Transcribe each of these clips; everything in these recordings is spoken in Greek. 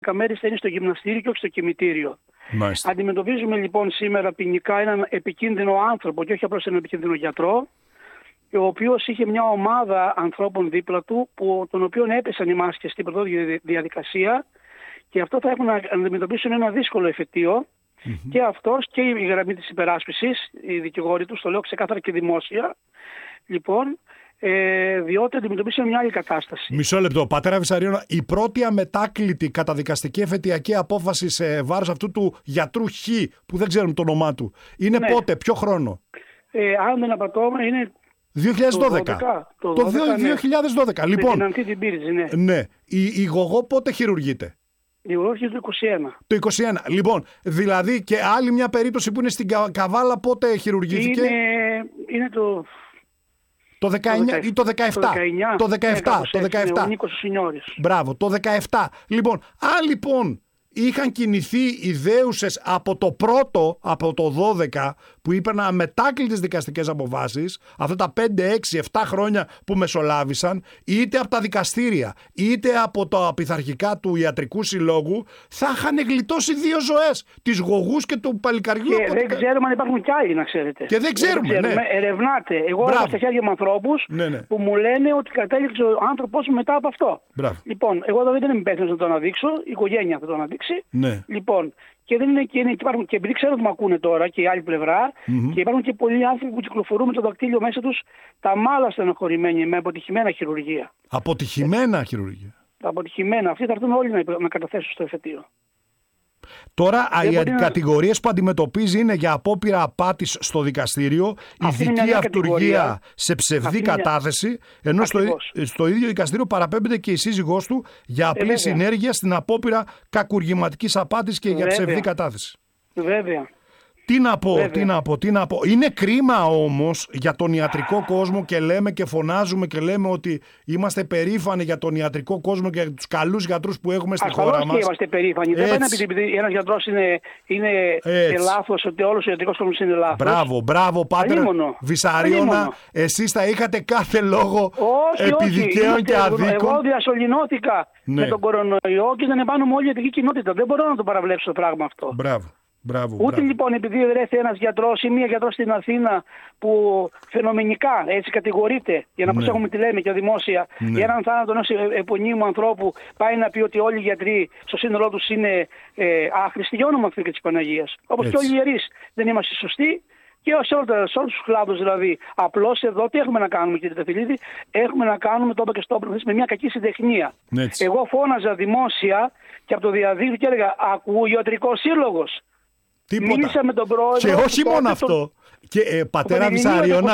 μέρες θα είναι στο γυμναστήριο και όχι στο κημητήριο. Μάλιστα. Αντιμετωπίζουμε λοιπόν σήμερα ποινικά έναν επικίνδυνο άνθρωπο και όχι απλώς έναν επικίνδυνο γιατρό, ο οποίος είχε μια ομάδα ανθρώπων δίπλα του, τον οποίον έπεσαν οι μάσκες στην πρωτόδια διαδικασία, και αυτό θα έχουν να αντιμετωπίσουν ένα δύσκολο εφετείο. Και αυτός και η γραμμή της υπεράσπισης, οι δικηγόροι του, το λέω ξεκάθαρα και δημόσια, λοιπόν, διότι αντιμετωπίσουν μια άλλη κατάσταση. Μισό λεπτό, πατέρα Βυσαριώνα, η πρώτη αμετάκλητη καταδικαστική εφετειακή απόφαση σε βάρος αυτού του γιατρού Χ, που δεν ξέρουμε το όνομά του, είναι πότε, ποιο χρόνο? Αν δεν απατώμε, είναι 2012. Το 2012. Λοιπόν, την Ανθή την Πύριτζη, ναι. Ναι. Η Γογό πότε χειρουργείται? Η Γογό το 21. Το 21. Λοιπόν, δηλαδή και άλλη μια περίπτωση που είναι στην Καβάλα, πότε χειρουργήθηκε? Είναι το 19 ή το 17. Το 17. Ο Νίκος Σινιώρης. Μπράβο, το 17. Λοιπόν, αν λοιπόν είχαν κινηθεί ιδέουσες από το πρώτο, από το 12, που είπαν αμετάκλητες δικαστικές αποφάσεις, αυτά τα 5, 6, 7 χρόνια που μεσολάβησαν, είτε από τα δικαστήρια, είτε από τα πειθαρχικά του ιατρικού συλλόγου, θα είχαν γλιτώσει 2 ζωές, της Γογούς και του παλικαριού. Και δεν ξέρουμε αν υπάρχουν κι άλλοι, να ξέρετε. Και δεν ξέρουμε. Ναι. Ερευνάτε. Εγώ έχω στα χέρια μου ανθρώπους που μου λένε ότι κατέληξε ο άνθρωπος μετά από αυτό. Μπράβο. Λοιπόν, εγώ εδώ δεν είμαι υπεύθυνος να το αναδείξω, η οικογένεια θα το αναδείξει. Ναι. Λοιπόν, και δεν είναι, υπάρχουν, και επειδή ξέρω ότι με ακούνε τώρα και η άλλη πλευρά, και υπάρχουν και πολλοί άνθρωποι που κυκλοφορούν με το δακτύλιο μέσα τους τα μάλα στενοχωρημένοι με αποτυχημένα χειρουργία. Αποτυχημένα χειρουργία. Αποτυχημένα. Αυτοί θα έρθουν όλοι να καταθέσουν στο εφετείο. Τώρα οι κατηγορίες που αντιμετωπίζει είναι για απόπειρα απάτης στο δικαστήριο, ειδική αυτουργία σε ψευδή κατάθεση, ενώ στο ίδιο δικαστήριο παραπέμπεται και η σύζυγός του για απλή συνέργεια στην απόπειρα κακουργηματικής απάτης και για ψευδή κατάθεση. Βέβαια. Τι να πω. Είναι κρίμα όμως για τον ιατρικό κόσμο, και λέμε και φωνάζουμε και λέμε ότι είμαστε περήφανοι για τον ιατρικό κόσμο και για τους καλούς γιατρούς που έχουμε στη χώρα μας. Ασφαλώς και είμαστε περήφανοι. Δεν πάει επειδή ένας γιατρός είναι λάθος, ότι όλος ο ιατρικός κόσμος είναι λάθος. Μπράβο, πάτερ Βυσαριώνα. Εσείς θα είχατε κάθε λόγο επί δικαίων και αδίκων. Εγώ διασωληνώθηκα με τον κορονοϊό και ήταν επάνω μου όλη η ιατρική κοινότητα. Δεν μπορώ να το παραβλέψω το πράγμα αυτό. Ούτε λοιπόν επειδή βρέθηκε ένας γιατρός ή μία γιατρός στην Αθήνα που φαινομενικά έτσι κατηγορείται, για να προσέχουμε τι λέμε και δημόσια, για έναν θάνατο ενός επωνύμου ανθρώπου, πάει να πει ότι όλοι οι γιατροί στο σύνολό τους είναι άχρηστοι, για όνομα Θεού και της Παναγίας. Όπως και όλοι οι ιερείς δεν είμαστε σωστοί. Και σε όλους τους κλάδους δηλαδή. Απλώς εδώ τι έχουμε να κάνουμε, κύριε Ταφιλίδη? Έχουμε να κάνουμε, το είπα και στο όπλο, με μια κακή συντεχνία. Εγώ φώναζα δημόσια και από το διαδίκτυο και έλεγα: ακούει ο Ιατρικός Σύλλογος. Μίλησα με τον πρόεδρο. Και όχι μόνο αυτό. Και πατέρα Βυσαριώνα.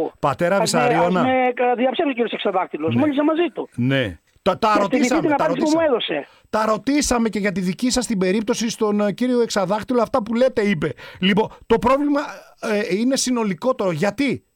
Με διαψεύδει ο κ. Εξαδάκτυλος. Μίλησα μαζί του. Ναι. Τα ρωτήσαμε και για τη δική σας την περίπτωση στον κύριο Εξαδάκτυλο. Αυτά που λέτε είπε. Λοιπόν, το πρόβλημα είναι συνολικό τώρα. Γιατί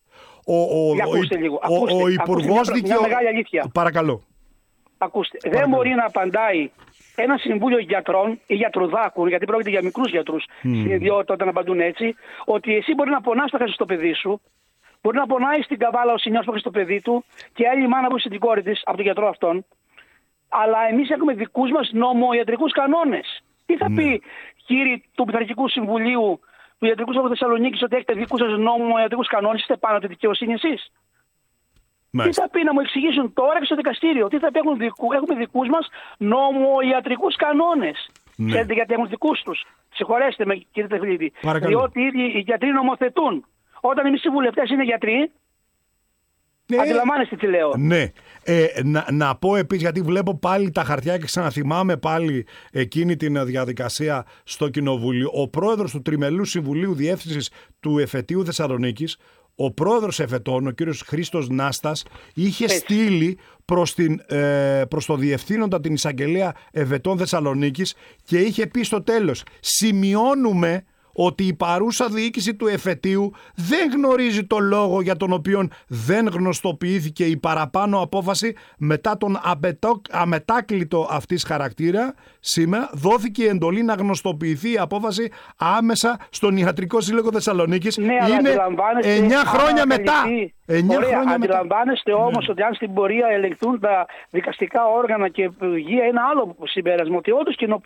ο Υπουργός Δικαιοσύνης. Μια μεγάλη αλήθεια. Παρακαλώ. Ακούστε, δεν μπορεί να απαντάει ένα συμβούλιο γιατρών ή γιατροδάκων, γιατί πρόκειται για μικρούς γιατρούς στην ιδιότητα όταν απαντούν έτσι, ότι εσύ μπορεί να πονάς το χάσει στο παιδί σου, μπορεί να πονάει στην Καβάλα ο Σινιάς που έχει στο παιδί του και άλλη μάνα που έχει στην κόρη της από τον γιατρό αυτόν. Αλλά εμείς έχουμε δικούς μας νομοϊατρικούς κανόνες. Τι θα πει, κύριοι του Πειθαρχικού Συμβουλίου του Ιατρικού Σύλλογου Θεσσαλονίκης, ότι έχετε δικούς σας νομοϊατρικούς κανόνες, είστε πάνω από τη δικαιοσύνη εσείς? Τι θα πει, να μου εξηγήσουν τώρα και στο δικαστήριο? Τι θα πει, έχουμε δικούς μας νομοϊατρικούς κανόνες. Ξέρετε γιατί έχουν δικούς τους? Συγχωρέστε με, κύριε Ταφιλίδη. Διότι οι γιατροί νομοθετούν. Όταν εμείς οι βουλευτές είναι γιατροί, αντιλαμβάνεστε τι λέω? Ναι. Να πω επίσης, γιατί βλέπω πάλι τα χαρτιά και ξαναθυμάμαι πάλι εκείνη την διαδικασία στο Κοινοβούλιο. Ο πρόεδρος του Τριμελούς Συμβουλίου Διεύθυνσης του Εφετείου Θεσσαλονίκης, ο πρόεδρος εφετών, ο κύριος Χρήστος Νάστας, είχε στείλει προς το διευθύνοντα την εισαγγελέα Εφετών Θεσσαλονίκης και είχε πει στο τέλος: σημειώνουμε ότι η παρούσα διοίκηση του εφετείου δεν γνωρίζει το λόγο για τον οποίο δεν γνωστοποιήθηκε η παραπάνω απόφαση μετά τον αμετάκλητο αυτής χαρακτήρα. Σήμερα δόθηκε η εντολή να γνωστοποιηθεί η απόφαση άμεσα στον Ιατρικό Σύλλογο Θεσσαλονίκης. Ναι, είναι 9 χρόνια μετά. Αντιλαμβάνεστε όμως ότι αν στην πορεία ελεγχθούν τα δικαστικά όργανα και η υγεία, ένα άλλο συμπέρασμα, ότι όντως